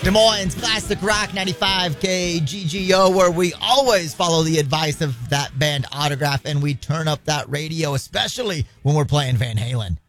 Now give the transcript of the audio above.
Des Moines Classic Rock 95 KGGO, where we always follow the advice of that band Autograph and we turn up that radio, especially when we're playing Van Halen.